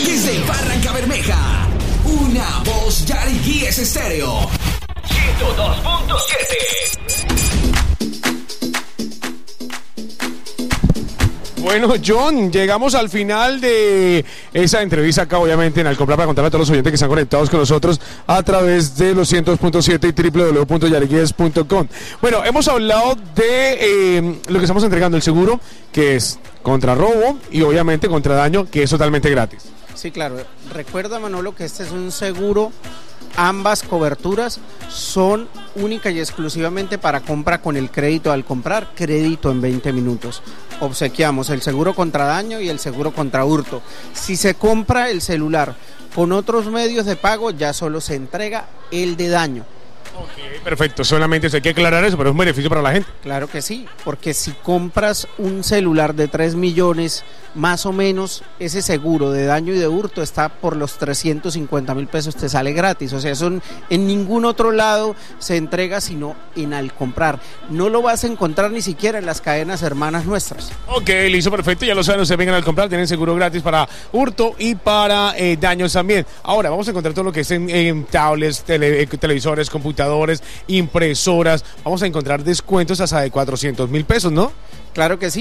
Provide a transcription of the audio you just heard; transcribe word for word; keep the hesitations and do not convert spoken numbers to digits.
Desde Barranca Bermeja, una voz Yari Guíes Estéreo. ciento dos punto siete. Bueno, John, llegamos al final de esa entrevista acá, obviamente, en Alcompra, para contarle a todos los oyentes que están conectados con nosotros a través de los ciento dos punto siete y doble u doble u doble u punto yariguies punto com. Bueno, hemos hablado de eh, lo que estamos entregando, el seguro, que es contra robo y obviamente contra daño, que es totalmente gratis. Sí, claro. Recuerda, Manolo, que este es un seguro. Ambas coberturas son única y exclusivamente para compra con el crédito al comprar, crédito en veinte minutos. Obsequiamos el seguro contra daño y el seguro contra hurto. Si se compra el celular con otros medios de pago, ya solo se entrega el de daño. Ok, perfecto, solamente se hay que aclarar eso, pero es un beneficio para la gente. Claro que sí, porque si compras un celular de tres millones, más o menos, ese seguro de daño y de hurto está por los trescientos cincuenta mil pesos, te sale gratis. O sea, eso en, en ningún otro lado se entrega sino en Al Comprar. No lo vas a encontrar ni siquiera en las cadenas hermanas nuestras. Ok, listo, perfecto, ya lo saben, ustedes vengan Al Comprar, tienen seguro gratis para hurto y para eh, daños también. Ahora, vamos a encontrar todo lo que es en, en tablets, tele, televisores, computadores, impresoras. Vamos a encontrar descuentos hasta de cuatrocientos mil pesos, ¿no? Claro que sí.